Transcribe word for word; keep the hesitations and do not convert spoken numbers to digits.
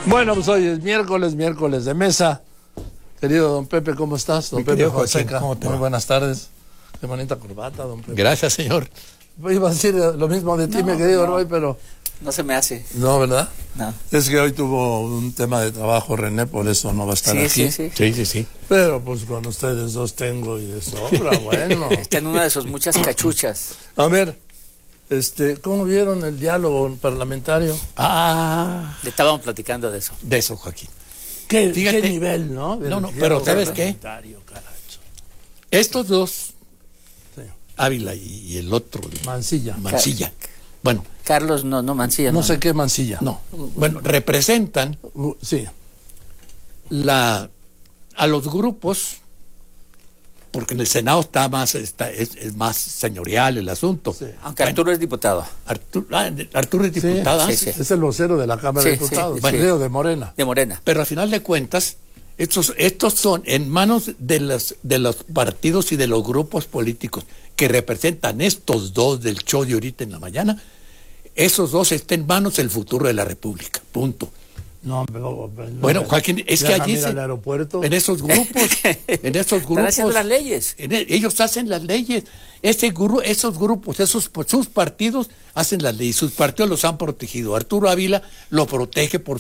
Bueno, pues hoy es miércoles, miércoles de mesa. Querido don Pepe, ¿cómo estás? Don Mi Pepe querido Fonseca. Joaquín, ¿cómo te Muy va? buenas tardes. Qué bonita corbata, don Pepe. Gracias, señor. Iba a decir lo mismo de ti, No, mi querido no. Roy, pero No se me hace. no, ¿verdad? No. Es que hoy tuvo un tema de trabajo René, por eso no va a estar Sí, aquí. sí, sí. Sí, sí, sí. Pero pues con ustedes dos tengo y de sobra, bueno. Está en una de sus muchas cachuchas. A ver, este, ¿cómo vieron el diálogo parlamentario? Ah, Le estábamos platicando de eso. de eso, Joaquín. ¿Qué, Fíjate. qué nivel, no? Del No, no, diálogo pero ¿sabes qué? parlamentario, caracho. Estos dos, Sí. Ávila y, y el otro, Mancilla. Mancilla. Bueno, Carlos, no, no, Mancilla. No sé qué Mancilla. no. Bueno, representan Uh, sí. la a los grupos, porque en el Senado está más está, es, es más señorial el asunto. Sí. Aunque Arturo es diputado. Arturo, ah, Arturo es diputado, Sí, sí. Es el vocero de la Cámara Sí, de Diputados, sí, bueno, sí. creo, de Morena. De Morena. pero al final de cuentas, estos, estos son en manos de los, de los partidos y de los grupos políticos que representan estos dos del show de ahorita en la mañana. Esos dos están en manos del futuro de la República. Punto. No, pero, pero- Bueno, Joaquín, es que Déjame allí ir se- al aeropuerto. en esos grupos, en esos Están grupos, haciendo las leyes. en e- ellos hacen las leyes. Ese gru- esos grupos, esos sus partidos hacen las leyes. Sus partidos los han protegido. Arturo Ávila lo protege por